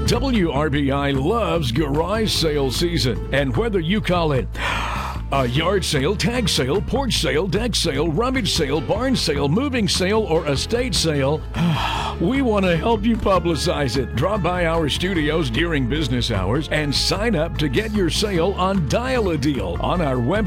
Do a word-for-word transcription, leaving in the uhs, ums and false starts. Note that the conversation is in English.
W R B I loves garage sale season, and whether you call it a yard sale, tag sale, porch sale, deck sale, rummage sale, barn sale, moving sale, or estate sale, we want to help you publicize it. Drop by our studios during business hours and sign up to get your sale on Dial a Deal on our website.